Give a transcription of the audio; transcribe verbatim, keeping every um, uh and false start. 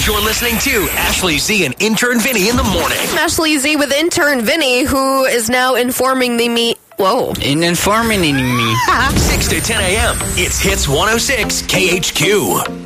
You're listening to Ashley Z and Intern Vinny in the morning. Ashley Z with Intern Vinny, who is now informing the me. Whoa. In informing me. six to ten a.m. It's Hits one oh six K H Q.